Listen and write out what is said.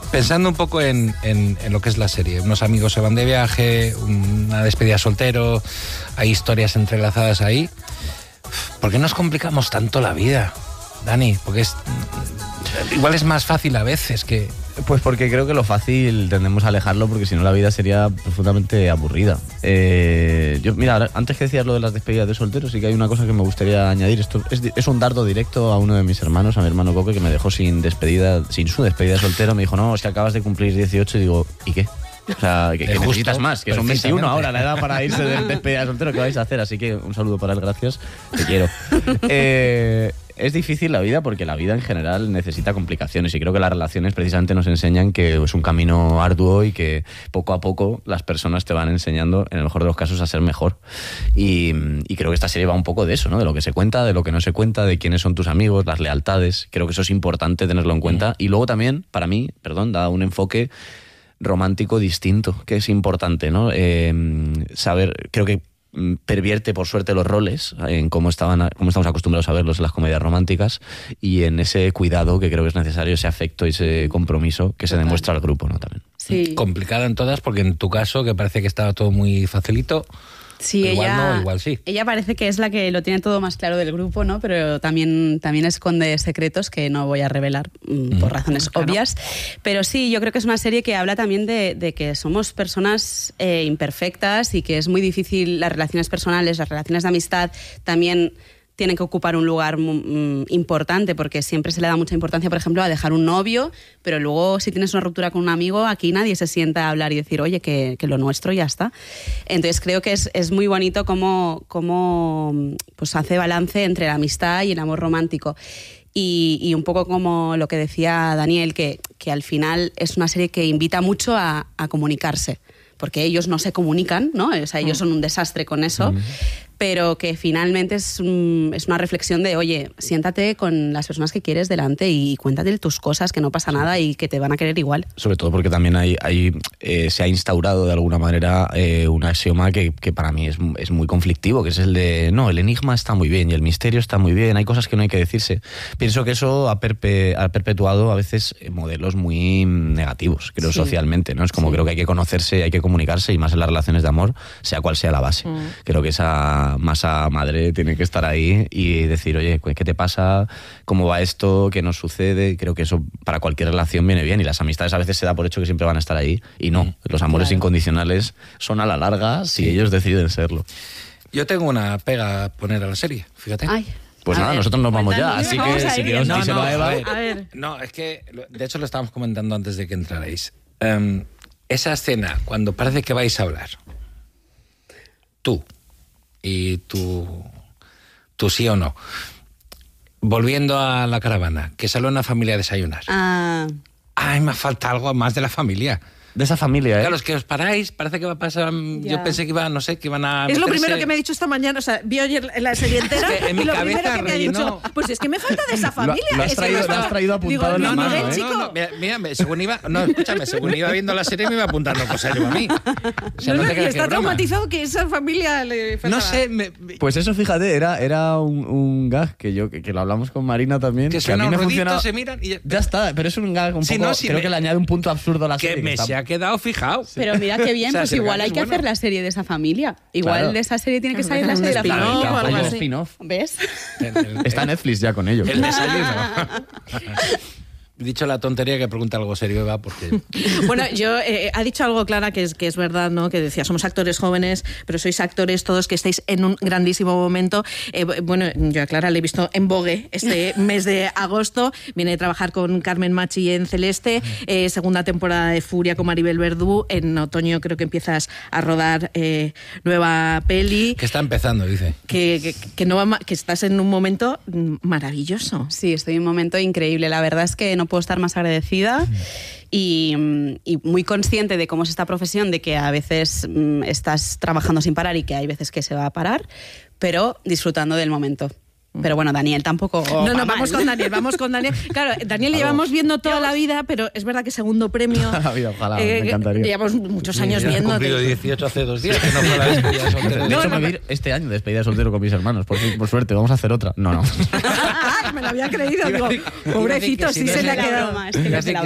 Pensando un poco en lo que es la serie, unos amigos se van de viaje, una despedida soltero, hay historias entrelazadas ahí. ¿Por qué nos complicamos tanto la vida, Dani? Porque igual es más fácil a veces que... Pues porque creo que lo fácil tendemos a alejarlo, porque si no la vida sería profundamente aburrida. Mira, antes que decías lo de las despedidas de solteros, sí que hay una cosa que me gustaría añadir. Esto es un dardo directo a uno de mis hermanos, a mi hermano Coque, que me dejó sin su despedida de soltero. Me dijo, no, es que acabas de cumplir 18. Y digo, ¿y qué? O sea, que necesitas más, que son 21 ahora, la edad para irse de despedida de soltero. ¿Qué vais a hacer? Así que un saludo para él, gracias. Te quiero. Es difícil la vida porque la vida en general necesita complicaciones, y creo que las relaciones precisamente nos enseñan que es un camino arduo y que poco a poco las personas te van enseñando, en el mejor de los casos, a ser mejor. Y creo que esta serie va un poco de eso, ¿no? De lo que se cuenta, de lo que no se cuenta, de quiénes son tus amigos, las lealtades. Creo que eso es importante tenerlo en cuenta. Y luego también, para mí, da un enfoque romántico distinto, que es importante, ¿no? Creo que pervierte, por suerte, los roles en cómo estamos acostumbrados a verlos en las comedias románticas, y en ese cuidado que creo que es necesario, ese afecto y ese compromiso que se demuestra al grupo, ¿no? También. Sí. Complicada en todas, porque en tu caso, que parece que estaba todo muy facilito... Sí, igual ella, no, igual sí. Ella parece que es la que lo tiene todo más claro del grupo, ¿no? Pero también esconde secretos que no voy a revelar por razones obvias. Pero sí, yo creo que es una serie que habla también de que somos personas imperfectas, y que es muy difícil las relaciones personales, las relaciones de amistad también tienen que ocupar un lugar importante, porque siempre se le da mucha importancia, por ejemplo, a dejar un novio, pero luego si tienes una ruptura con un amigo, aquí nadie se sienta a hablar y decir, oye, que lo nuestro ya está. Entonces creo que es muy bonito cómo pues hace balance entre la amistad y el amor romántico. Y un poco como lo que decía Daniel, que al final es una serie que invita mucho a comunicarse, porque ellos no se comunican, ¿no? O sea, ellos son un desastre con eso, pero que finalmente es una reflexión de, oye, siéntate con las personas que quieres delante y cuéntate tus cosas, que no pasa nada y que te van a querer igual. Sobre todo porque también se ha instaurado de alguna manera un axioma que para mí es muy conflictivo, que es el de, no, el enigma está muy bien y el misterio está muy bien, hay cosas que no hay que decirse. Pienso que eso ha perpetuado a veces modelos muy negativos, creo, socialmente, ¿no? Es como, creo que hay que conocerse, hay que comunicarse, y más en las relaciones de amor, sea cual sea la base. Creo que esa masa madre tiene que estar ahí y decir, oye, ¿qué te pasa? ¿Cómo va esto? ¿Qué nos sucede? Creo que eso para cualquier relación viene bien, y las amistades a veces se da por hecho que siempre van a estar ahí, y no, los amores incondicionales son a la larga si ellos deciden serlo. Yo tengo una pega a poner a la serie, fíjate. Ay. Pues nada, nosotros nos vamos ya, así que si quieres díselo a Eva. A ver. No, es que de hecho lo estábamos comentando antes de que entrarais. Esa escena, cuando parece que vais a hablar, tú y tu sí o no, volviendo a la caravana, que sale una familia a desayunar. Ay, me falta algo más de la familia. De esa familia, ¿eh? Claro, es que os paráis, parece que va a pasar... Yo pensé que iban a... Es lo primero que me ha dicho esta mañana, o sea, vi ayer la serie entera, es que en mi cabeza que me ha dicho, pues es que me falta de esa familia. Lo has traído apuntado en la mano, ¿eh? No, mira, según iba viendo la serie me iba apuntando cosas yo a mí. O sea, no te creas que está traumatizado que esa familia le faltaba. No sé... Pues eso, fíjate, era un gag que lo hablamos con Marina también. Que suena un rodito, se miran y... Ya está, pero es un gag un poco... Creo que le añade un punto absurdo a la serie. Que se ha quedado fijado. Pero mira qué bien, pues igual hay que hacer la serie de esa familia. Igual de esa serie tiene que salir la serie de la familia. Un spin-off. ¿Ves? Está Netflix ya con ello. El desayuno. Dicho la tontería, que pregunta algo serio, Eva, porque... Bueno, ha dicho algo Clara que es verdad, ¿no? Que decía, somos actores jóvenes, pero sois actores todos que estáis en un grandísimo momento. Bueno, yo a Clara le he visto en Vogue este mes de agosto. Viene de trabajar con Carmen Machi en Celeste, segunda temporada de Furia con Maribel Verdú. En otoño creo que empiezas a rodar nueva peli. Que está empezando, dice. Que estás en un momento maravilloso. Sí, estoy en un momento increíble. La verdad es que no puedo estar más agradecida y muy consciente de cómo es esta profesión, de que a veces estás trabajando sin parar y que hay veces que se va a parar, pero disfrutando del momento. Pero bueno, Daniel tampoco... No, vamos con Daniel. Claro, Daniel le llevamos viendo toda la vida, pero es verdad que segundo premio... Ojalá, me encantaría. Llevamos muchos años viendo. He cumplido 18 hace 2 días, que no fue la despedida de soltero. De hecho, me voy a ir este año de despedida de soltero con mis hermanos. Por suerte, vamos a hacer otra. No. Me lo había creído, digo, pobrecito, sí se le ha quedado.